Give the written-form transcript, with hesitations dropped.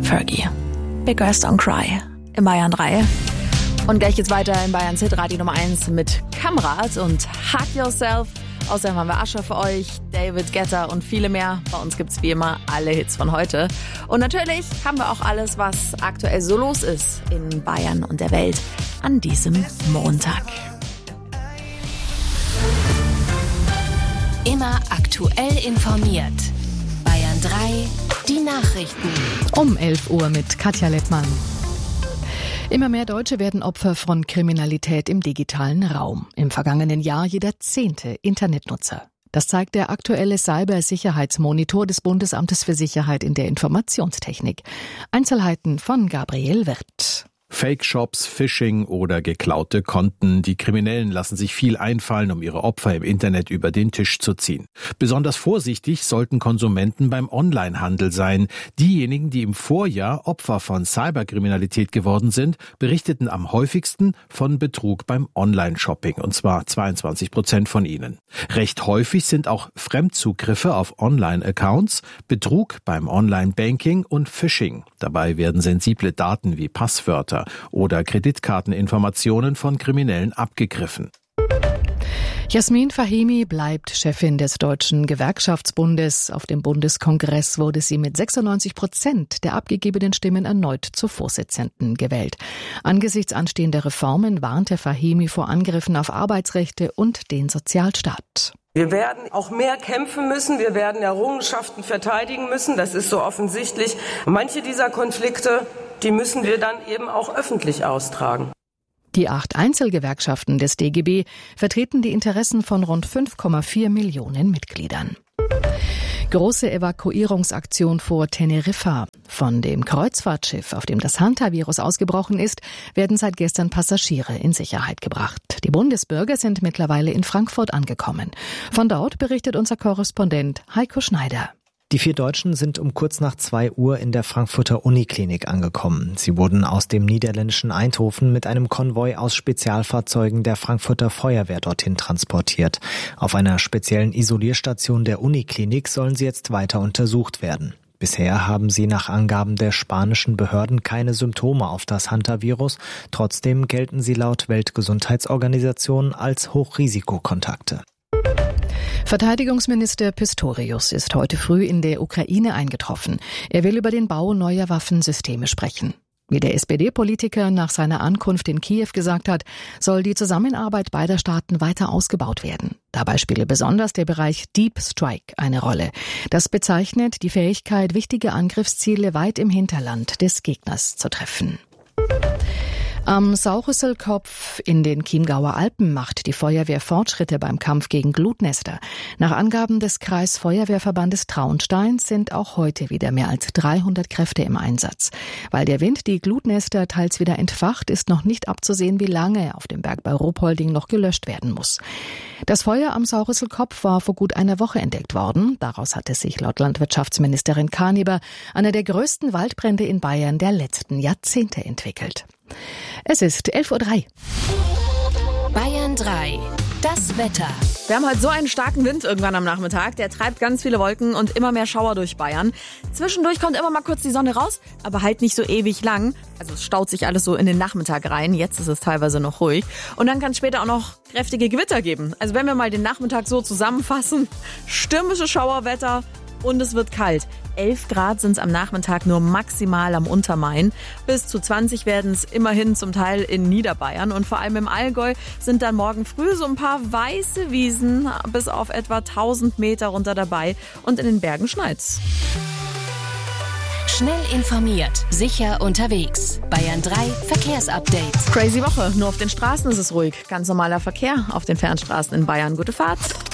Fergie. Big Girls Don't Cry in Bayern 3. Und gleich geht's weiter in Bayerns Hitradio Nummer 1 mit Kamrat und Hug Yourself. Außerdem haben wir Ascher für euch, David Guetta und viele mehr. Bei uns gibt's wie immer alle Hits von heute. Und natürlich haben wir auch alles, was aktuell so los ist in Bayern und der Welt an diesem Montag. Immer aktuell informiert. Bayern 3, die Nachrichten. Um 11 Uhr mit Katja Lettmann. Immer mehr Deutsche werden Opfer von Kriminalität im digitalen Raum. Im vergangenen Jahr jeder 10. Internetnutzer. Das zeigt der aktuelle Cybersicherheitsmonitor des Bundesamtes für Sicherheit in der Informationstechnik. Einzelheiten von Gabriel Wirth. Fake-Shops, Phishing oder geklaute Konten. Die Kriminellen lassen sich viel einfallen, um ihre Opfer im Internet über den Tisch zu ziehen. Besonders vorsichtig sollten Konsumenten beim Onlinehandel sein. Diejenigen, die im Vorjahr Opfer von Cyberkriminalität geworden sind, berichteten am häufigsten von Betrug beim Online-Shopping, und zwar 22% von ihnen. Recht häufig sind auch Fremdzugriffe auf Online-Accounts, Betrug beim Online-Banking und Phishing. Dabei werden sensible Daten wie Passwörter oder Kreditkarteninformationen von Kriminellen abgegriffen. Jasmin Fahimi bleibt Chefin des Deutschen Gewerkschaftsbundes. Auf dem Bundeskongress wurde sie mit 96% der abgegebenen Stimmen erneut zur Vorsitzenden gewählt. Angesichts anstehender Reformen warnte Fahimi vor Angriffen auf Arbeitsrechte und den Sozialstaat. Wir werden auch mehr kämpfen müssen, wir werden Errungenschaften verteidigen müssen, das ist so offensichtlich. Manche dieser Konflikte, die müssen wir dann eben auch öffentlich austragen. Die 8 Einzelgewerkschaften des DGB vertreten die Interessen von rund 5,4 Millionen Mitgliedern. Große Evakuierungsaktion vor Teneriffa. Von dem Kreuzfahrtschiff, auf dem das Hantavirus ausgebrochen ist, werden seit gestern Passagiere in Sicherheit gebracht. Die Bundesbürger sind mittlerweile in Frankfurt angekommen. Von dort berichtet unser Korrespondent Heiko Schneider. Die 4 Deutschen sind um kurz nach 2 Uhr in der Frankfurter Uniklinik angekommen. Sie wurden aus dem niederländischen Eindhoven mit einem Konvoi aus Spezialfahrzeugen der Frankfurter Feuerwehr dorthin transportiert. Auf einer speziellen Isolierstation der Uniklinik sollen sie jetzt weiter untersucht werden. Bisher haben sie nach Angaben der spanischen Behörden keine Symptome auf das Hantavirus. Trotzdem gelten sie laut Weltgesundheitsorganisation als Hochrisikokontakte. Verteidigungsminister Pistorius ist heute früh in der Ukraine eingetroffen. Er will über den Bau neuer Waffensysteme sprechen. Wie der SPD-Politiker nach seiner Ankunft in Kiew gesagt hat, soll die Zusammenarbeit beider Staaten weiter ausgebaut werden. Dabei spiele besonders der Bereich Deep Strike eine Rolle. Das bezeichnet die Fähigkeit, wichtige Angriffsziele weit im Hinterland des Gegners zu treffen. Am Saurisselkopf in den Chiemgauer Alpen macht die Feuerwehr Fortschritte beim Kampf gegen Glutnester. Nach Angaben des Kreisfeuerwehrverbandes Traunstein sind auch heute wieder mehr als 300 Kräfte im Einsatz. Weil der Wind die Glutnester teils wieder entfacht, ist noch nicht abzusehen, wie lange auf dem Berg bei Ruhpolding noch gelöscht werden muss. Das Feuer am Saurisselkopf war vor gut einer Woche entdeckt worden. Daraus hatte sich laut Landwirtschaftsministerin Karneber einer der größten Waldbrände in Bayern der letzten Jahrzehnte entwickelt. Es ist 11:03 Uhr. Bayern 3, das Wetter. Wir haben heute so einen starken Wind irgendwann am Nachmittag. Der treibt ganz viele Wolken und immer mehr Schauer durch Bayern. Zwischendurch kommt immer mal kurz die Sonne raus, aber halt nicht so ewig lang. Also es staut sich alles so in den Nachmittag rein. Jetzt ist es teilweise noch ruhig. Und dann kann es später auch noch kräftige Gewitter geben. Also wenn wir mal den Nachmittag so zusammenfassen, stürmische Schauerwetter und es wird kalt. 11 Grad sind es am Nachmittag nur maximal am Untermain. Bis zu 20 werden es immerhin zum Teil in Niederbayern. Und vor allem im Allgäu sind dann morgen früh so ein paar weiße Wiesen bis auf etwa 1000 Meter runter dabei. Und in den Bergen schneit's. Schnell informiert, sicher unterwegs. Bayern 3 Verkehrsupdate. Crazy Woche. Nur auf den Straßen ist es ruhig. Ganz normaler Verkehr auf den Fernstraßen in Bayern. Gute Fahrt.